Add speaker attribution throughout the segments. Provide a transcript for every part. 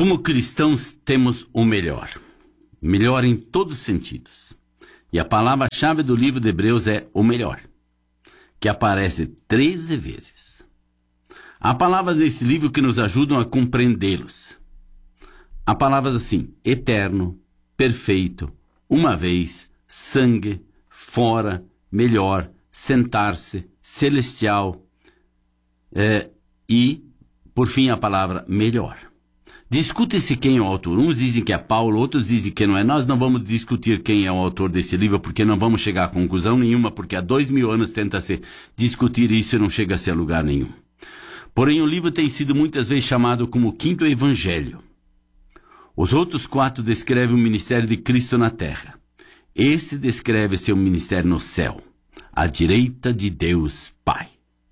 Speaker 1: Como cristãos temos o melhor em todos os sentidos. E a palavra-chave do livro de Hebreus é o melhor, que aparece 13 vezes. Há palavras nesse livro que nos ajudam a compreendê-los. Há palavras assim: eterno, perfeito, uma vez, sangue, fora, melhor, sentar-se, celestial, e, por fim, a palavra melhor. Discute-se quem é o autor. Uns dizem que é Paulo, outros dizem que não é. Nós não vamos discutir quem é o autor desse livro, porque não vamos chegar a conclusão nenhuma, porque há 2000 anos tenta-se discutir isso e não chega a ser lugar nenhum. Porém, o livro tem sido muitas vezes chamado como o quinto evangelho. Os outros 4 descrevem o ministério de Cristo na terra. Esse descreve seu ministério no céu, à direita de Deus Pai.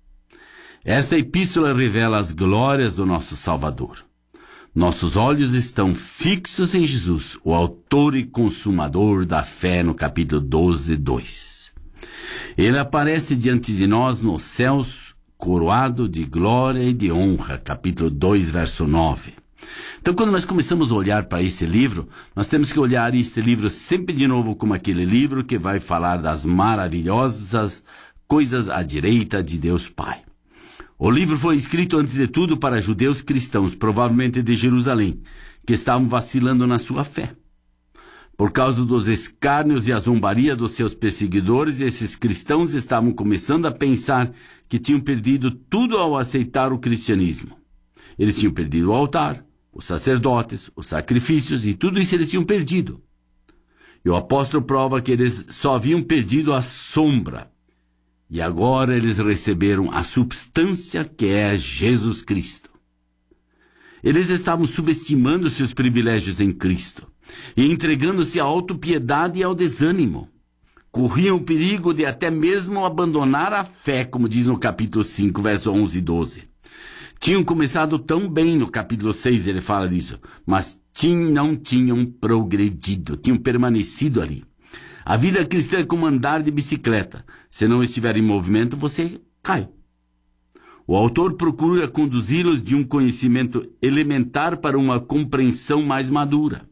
Speaker 1: Esta epístola revela as glórias do nosso Salvador. Nossos olhos estão fixos em Jesus, o autor e consumador da fé, no capítulo 12, 2. Ele aparece diante de nós nos céus, coroado de glória e de honra, capítulo 2, verso 9. Então, quando nós começamos a olhar para esse livro, nós temos que olhar esse livro sempre de novo como aquele livro que vai falar das maravilhosas coisas à direita de Deus Pai. O livro foi escrito antes de tudo para judeus cristãos, provavelmente de Jerusalém, que estavam vacilando na sua fé. Por causa dos escárnios e a zombaria dos seus perseguidores, esses cristãos estavam começando a pensar que tinham perdido tudo ao aceitar o cristianismo. Eles tinham perdido o altar, os sacerdotes, os sacrifícios, e tudo isso eles tinham perdido. E o apóstolo prova que eles só haviam perdido a sombra. E agora eles receberam a substância, que é Jesus Cristo. Eles estavam subestimando seus privilégios em Cristo e entregando-se à autopiedade e ao desânimo. Corriam o perigo de até mesmo abandonar a fé, como diz no capítulo 5, verso 11 e 12. Tinham começado tão bem, no capítulo 6 ele fala disso, mas não tinham progredido, tinham permanecido ali. A vida cristã é como andar de bicicleta. Se não estiver em movimento, você cai. O autor procura conduzi-los de um conhecimento elementar para uma compreensão mais madura.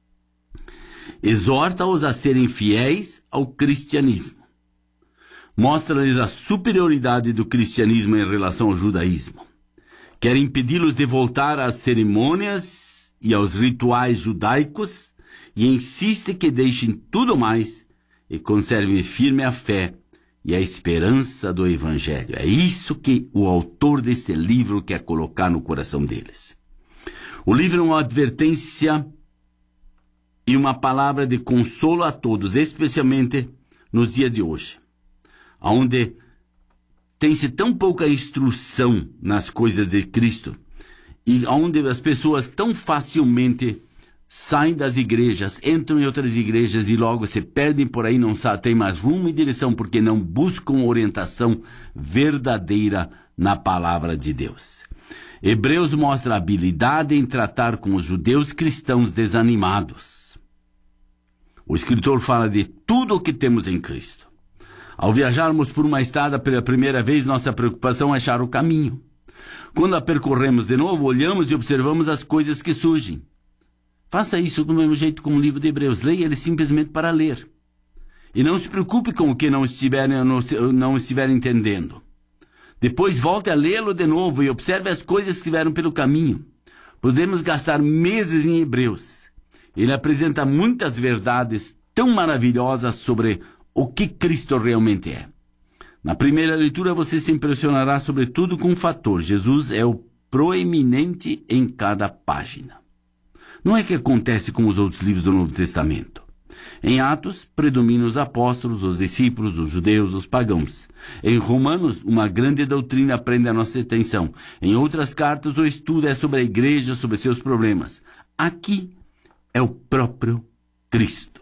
Speaker 1: Exorta-os a serem fiéis ao cristianismo. Mostra-lhes a superioridade do cristianismo em relação ao judaísmo. Quer impedi-los de voltar às cerimônias e aos rituais judaicos, e insiste que deixem tudo mais e conservem firme a fé e a esperança do Evangelho. É isso que o autor desse livro quer colocar no coração deles. O livro é uma advertência e uma palavra de consolo a todos, especialmente nos dias de hoje, onde tem-se tão pouca instrução nas coisas de Cristo e onde as pessoas tão facilmente saem das igrejas, entram em outras igrejas e logo se perdem por aí, não tem mais rumo e direção, porque não buscam orientação verdadeira na palavra de Deus. Hebreus mostra a habilidade em tratar com os judeus cristãos desanimados. O escritor fala de tudo o que temos em Cristo. Ao viajarmos por uma estrada pela primeira vez, nossa preocupação é achar o caminho. Quando a percorremos de novo, olhamos e observamos as coisas que surgem. Faça isso do mesmo jeito como o livro de Hebreus. Leia ele simplesmente para ler. E não se preocupe com o que não estiver entendendo. Depois volte a lê-lo de novo e observe as coisas que estiveram pelo caminho. Podemos gastar meses em Hebreus. Ele apresenta muitas verdades tão maravilhosas sobre o que Cristo realmente é. Na primeira leitura você se impressionará sobretudo com um fator: Jesus é o proeminente em cada página. Não é que acontece com os outros livros do Novo Testamento. Em Atos, predominam os apóstolos, os discípulos, os judeus, os pagãos. Em Romanos, uma grande doutrina prende a nossa atenção. Em outras cartas, o estudo é sobre a igreja, sobre seus problemas. Aqui é o próprio Cristo.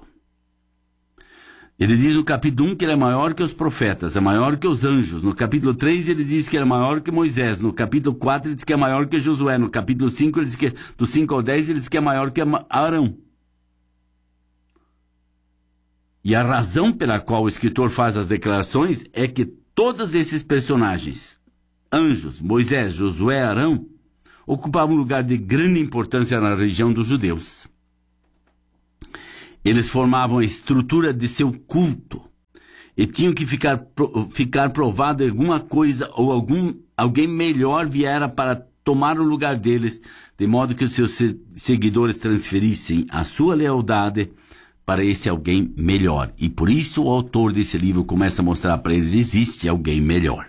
Speaker 1: Ele diz no capítulo 1 que ele é maior que os profetas, é maior que os anjos. No capítulo 3 ele diz que ele é maior que Moisés. No capítulo 4 ele diz que é maior que Josué. No capítulo 5 ele diz que, do 5 ao 10 ele diz que é maior que Arão. E a razão pela qual o escritor faz as declarações é que todos esses personagens, anjos, Moisés, Josué, Arão, ocupava um lugar de grande importância na religião dos judeus. Eles formavam a estrutura de seu culto e tinham que ficar provado alguma coisa ou alguém melhor viera para tomar o lugar deles, de modo que os seus seguidores transferissem a sua lealdade para esse alguém melhor. E por isso o autor desse livro começa a mostrar para eles: existe alguém melhor.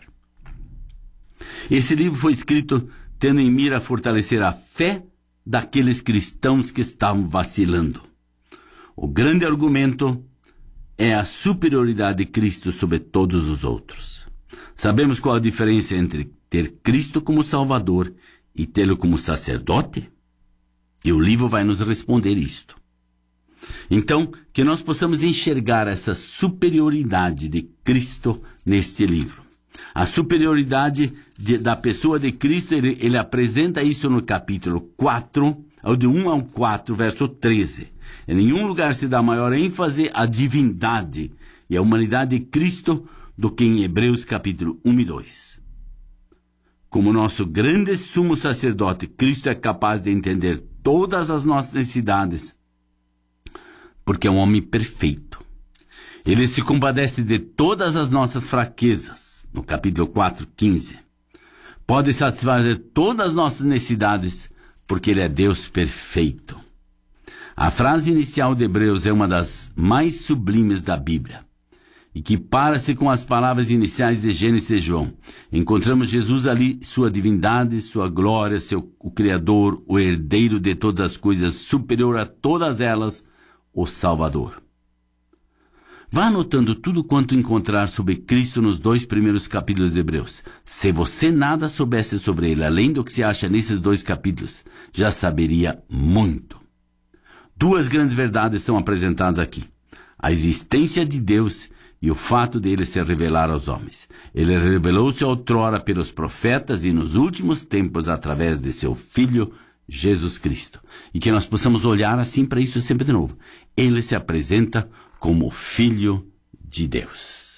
Speaker 1: Esse livro foi escrito tendo em mira fortalecer a fé daqueles cristãos que estavam vacilando. O grande argumento é a superioridade de Cristo sobre todos os outros. Sabemos qual a diferença entre ter Cristo como Salvador e tê-lo como sacerdote? E o livro vai nos responder isto. Então, que nós possamos enxergar essa superioridade de Cristo neste livro. A superioridade da pessoa de Cristo, ele apresenta isso no capítulo 4, de 1 ao 4, verso 13. Em nenhum lugar se dá maior ênfase à divindade e à humanidade de Cristo do que em Hebreus capítulo 1 e 2. Como nosso grande sumo sacerdote, Cristo é capaz de entender todas as nossas necessidades, porque é um homem perfeito. Ele se compadece de todas as nossas fraquezas, no capítulo 4, 15. Pode satisfazer todas as nossas necessidades, porque ele é Deus perfeito. A frase inicial de Hebreus é uma das mais sublimes da Bíblia, e que para-se com as palavras iniciais de Gênesis e João. Encontramos Jesus ali, sua divindade, sua glória, o Criador, o herdeiro de todas as coisas, superior a todas elas, o Salvador. Vá anotando tudo quanto encontrar sobre Cristo nos 2 primeiros capítulos de Hebreus. Se você nada soubesse sobre ele, além do que se acha nesses 2 capítulos, já saberia muito. 2 grandes verdades são apresentadas aqui: a existência de Deus e o fato dele se revelar aos homens. Ele revelou-se outrora pelos profetas e nos últimos tempos através de seu Filho, Jesus Cristo. E que nós possamos olhar assim para isso sempre de novo. Ele se apresenta como Filho de Deus.